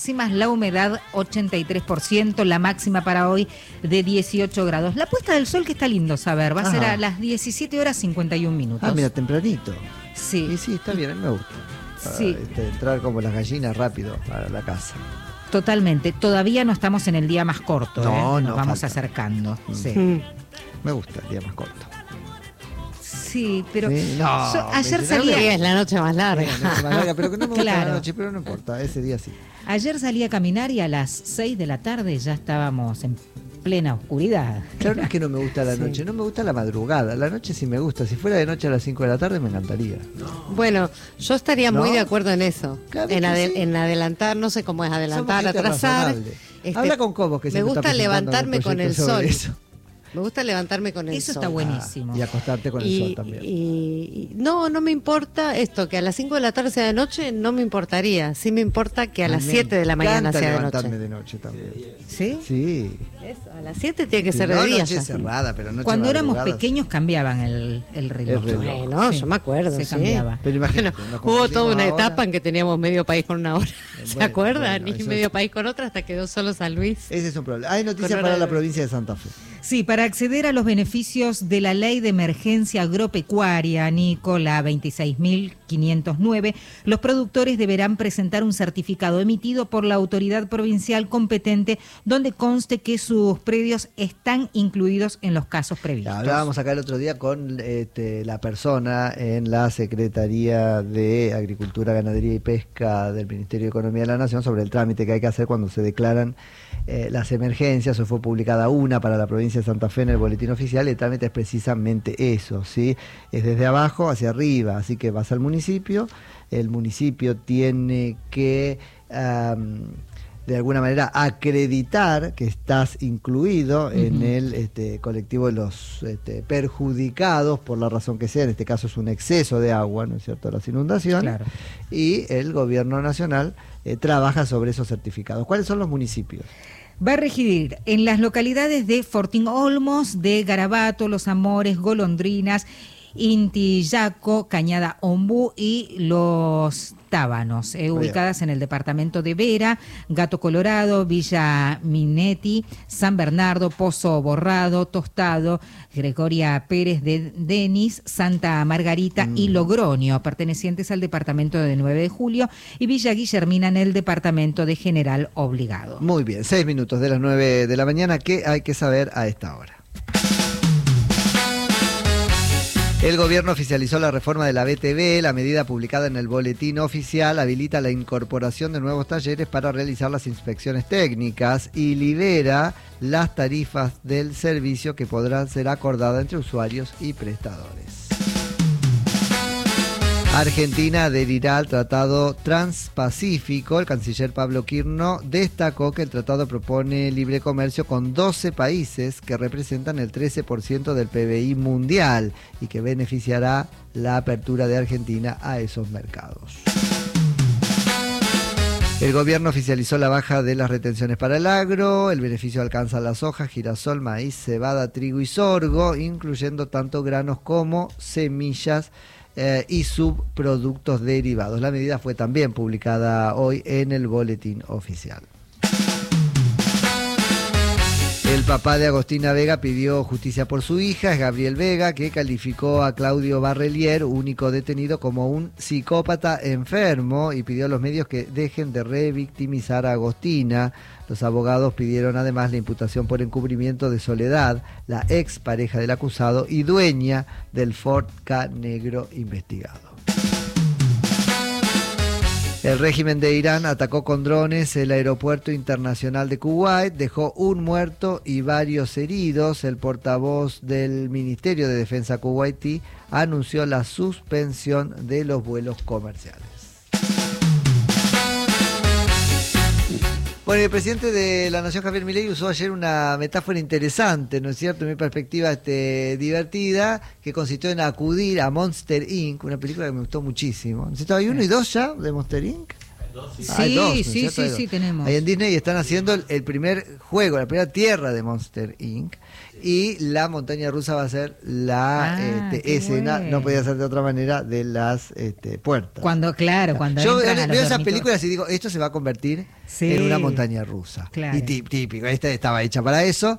Máximas, la humedad 83%, la máxima para hoy de 18 grados. La puesta del sol, que está lindo saber, va a ser a las 17 horas 51 minutos. Ah, mira, tempranito. Sí. Y sí, está bien, a mí me gusta. Sí. Entrar como las gallinas rápido a la casa. Totalmente. Todavía no estamos en el día más corto, nos vamos falta. acercando. Sí. Me gusta el día más corto. Sí, pero sí, no, ayer salía... Es la noche más larga. Pero que no me gusta la noche, pero no importa, ese día sí. Ayer salí a caminar y a las 6 de la tarde ya estábamos en plena oscuridad. Claro, no es que no me gusta la noche, no me gusta la madrugada. La noche sí me gusta. Si fuera de noche a las 5 de la tarde me encantaría. Bueno, yo estaría muy de acuerdo en eso. Claro en adelantar, no sé cómo es adelantar, atrasar. Habla con Cobos, que me gusta levantarme con el sol. Eso. Me gusta levantarme con el sol. Eso está buenísimo. Y acostarte con el sol también. Y no me importa esto, que a las 5 de la tarde sea de noche, no me importaría. Sí me importa que a las 7 de la mañana sea de noche. Levantarme de noche también. ¿Sí? Sí. Eso, a las 7 tiene que ser de día. Noche cerrada, pero noche cuando éramos madrugada. Pequeños cambiaban el reloj. Bueno, yo me acuerdo, se cambiaba. Pero imagínate, hubo toda una etapa en que teníamos medio país con una hora. ¿Se acuerdan? Bueno, y medio país con otra hasta quedó solo San Luis. Ese es un problema. Hay noticias para la provincia de Santa Fe. Sí, para acceder a los beneficios de la Ley de Emergencia Agropecuaria, Nico, la 26.509, los productores deberán presentar un certificado emitido por la autoridad provincial competente donde conste que sus predios están incluidos en los casos previstos. Hablábamos acá el otro día con la persona en la Secretaría de Agricultura, Ganadería y Pesca del Ministerio de Economía de la Nación sobre el trámite que hay que hacer cuando se declaran las emergencias. Hoy fue publicada una para la provincia de Santa Fe en el boletín oficial. El trámite es precisamente eso, ¿sí? Es desde abajo hacia arriba, así que vas al municipio, el municipio tiene que de alguna manera acreditar que estás incluido en el colectivo de los perjudicados por la razón que sea. En este caso es un exceso de agua, ¿no es cierto?, las inundaciones. Claro. Y el gobierno nacional trabaja sobre esos certificados. ¿Cuáles son los municipios? Va a residir en las localidades de Fortín Olmos, de Garabato, Los Amores, Golondrinas, Intillaco, Cañada Ombú y Los Tábanos, ubicadas en el departamento de Vera, Gato Colorado, Villa Minetti, San Bernardo, Pozo Borrado, Tostado, Gregoria Pérez de Denis, Santa Margarita y Logroño, pertenecientes al departamento de 9 de Julio, y Villa Guillermina en el departamento de General Obligado. Muy bien, 6 minutos de las 9 de la mañana. ¿Qué hay que saber a esta hora? El gobierno oficializó la reforma de la BTV. La medida publicada en el boletín oficial habilita la incorporación de nuevos talleres para realizar las inspecciones técnicas y libera las tarifas del servicio que podrán ser acordadas entre usuarios y prestadores. Argentina adherirá al Tratado Transpacífico. El canciller Pablo Quirno destacó que el tratado propone libre comercio con 12 países que representan el 13% del PBI mundial y que beneficiará la apertura de Argentina a esos mercados. El gobierno oficializó la baja de las retenciones para el agro. El beneficio alcanza la soja, girasol, maíz, cebada, trigo y sorgo, incluyendo tanto granos como semillas y subproductos derivados. La medida fue también publicada hoy en el boletín oficial. El papá de Agostina Vega pidió justicia por su hija, es Gabriel Vega, que calificó a Claudio Barrelier, único detenido, como un psicópata enfermo y pidió a los medios que dejen de revictimizar a Agostina. Los abogados pidieron además la imputación por encubrimiento de Soledad, la ex pareja del acusado y dueña del Ford Ka negro investigado. El régimen de Irán atacó con drones el aeropuerto internacional de Kuwait, dejó un muerto y varios heridos. El portavoz del Ministerio de Defensa kuwaití anunció la suspensión de los vuelos comerciales. Bueno, el presidente de la Nación, Javier Milei, usó ayer una metáfora interesante, ¿no es cierto?, en mi perspectiva divertida, que consistió en acudir a Monster Inc., una película que me gustó muchísimo. ¿Hay 1 y 2 ya de Monster Inc.? Hay dos, ¿no es sí, cierto? Hay dos. sí, tenemos. Ahí en Disney están haciendo el primer juego, la primera tierra de Monster Inc. Y la montaña rusa va a ser la qué escena, bueno. no podía ser de otra manera, de las puertas. Cuando Yo entran a los veo esas dormitorios. películas y digo, esto se va a convertir Sí. en una montaña rusa. Claro. Y típico, esta estaba hecha para eso.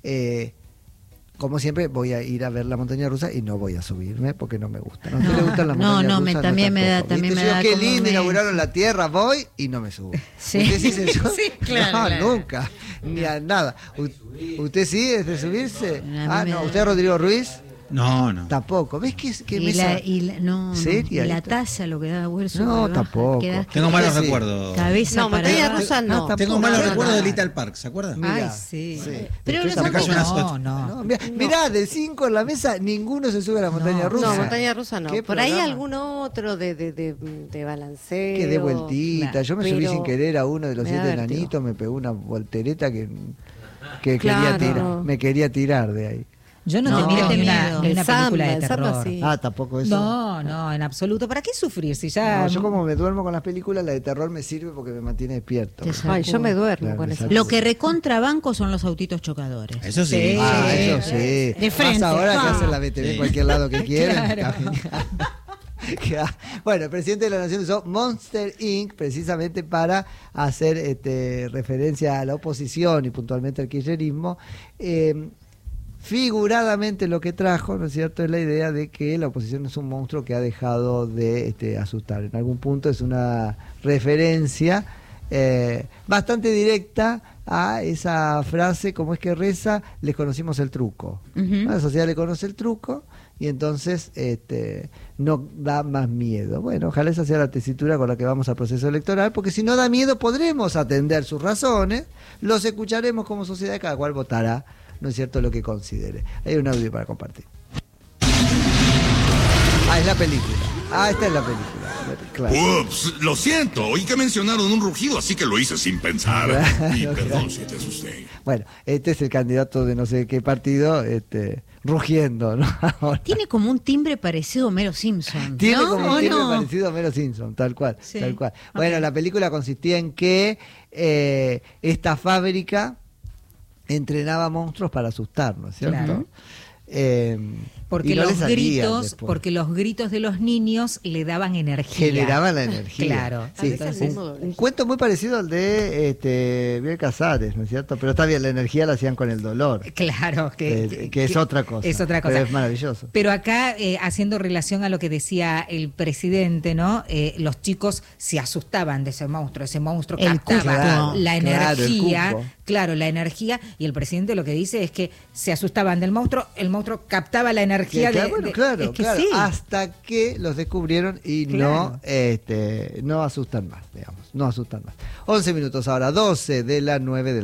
Como siempre, voy a ir a ver la montaña rusa y no voy a subirme porque no me gusta. ¿No? ¿A usted le gustan las No, montañas no, rusas? también me da- tampoco. también ¿Viste? me Yo, da qué como lindo, me- inauguraron la Tierra, voy y no me subo. Sí. ¿Usted sí se sube? Sí, claro, No, claro. nunca, ni a nada. ¿Usted sí es de subirse? A mí me No, da- ¿usted Rodrigo Ruiz? No. Tampoco. ¿Ves que Y mesa? no, ¿Seria y la esta? taza lo que da vuelso. No, que baja, tampoco. queda- Tengo malos Sí. recuerdos. Cabeza No, para montaña abajo. rusa no. tampoco. Tengo malos No, recuerdos no. de Little Park, ¿se acuerda? Ay, Mira, sí. sí. Pero Usted no me cayó una No, no. No, mirá, de 5 en la mesa, ninguno se sube a la montaña No. rusa. No, montaña rusa no. ¿Qué Por ahí programa? algún otro de balanceo. Que de vueltita. Claro, Yo me subí pero sin querer a uno de los me da 7 vértigo. enanitos, me pegó una voltereta que Claro. me quería tirar de ahí. Yo no, No, te miro qué ni una, miedo. ni una El samba, película de el samba terror. sí. Ah, tampoco eso. No, en absoluto. ¿Para qué sufrir si ya... No, yo como me duermo con las películas, la de terror me sirve porque me mantiene despierto. Te Ay, yo me duermo Claro, con me eso. saco. Lo que recontrabanco son los autitos chocadores. Eso sí. Ah, eso sí. De frente. Más ahora que Ah. hacen la BTV en Sí. cualquier lado que quieren. Claro. Está genial. Bueno, el presidente de la Nación usó Monster Inc. precisamente para hacer referencia a la oposición y puntualmente al kirchnerismo. Figuradamente lo que trajo, ¿no es cierto?, es la idea de que la oposición es un monstruo que ha dejado de asustar. En algún punto es una referencia bastante directa a esa frase, como es que reza, les conocimos el truco. Ujú. La sociedad le conoce el truco y entonces no da más miedo. Bueno, ojalá esa sea la tesitura con la que vamos al proceso electoral, porque si no da miedo podremos atender sus razones, los escucharemos como sociedad y cada cual votará, ¿no es cierto?, lo que considere. Hay un audio para compartir. Es la película. Esta es la película. Claro. Ups, lo siento, oí que mencionaron un rugido, así que lo hice sin pensar. Claro, Y perdón claro. si te asusté. Bueno, este es el candidato de no sé qué partido, rugiendo, ¿no? Ahora. Tiene como un timbre parecido a Homero Simpson. Tiene ¿no? como ¿O un timbre no? parecido a Homero Simpson, tal cual, Sí. tal cual. Bueno, Ok. la película consistía en que esta fábrica entrenaba monstruos para asustarnos, ¿cierto? Claro. Y no le salían después. porque los gritos de los niños le daban energía. Generaban la energía. Claro. Sí, Entonces, un cuento muy parecido al de Biel Casares, ¿no es cierto? Pero está bien, la energía la hacían con el dolor, claro, que es otra cosa. Es otra cosa. Pero es maravilloso. Pero acá, haciendo relación a lo que decía el presidente, ¿no? Los chicos se asustaban de ese monstruo El captaba cuco. la Claro, el energía, cuco. claro, la energía, y el presidente lo que dice es que se asustaban del monstruo, el monstruo captaba la energía Claro, es que claro, sí. hasta que los descubrieron y Claro. no asustan más, digamos, no asustan más. 11 minutos ahora, 12 de la 9 de la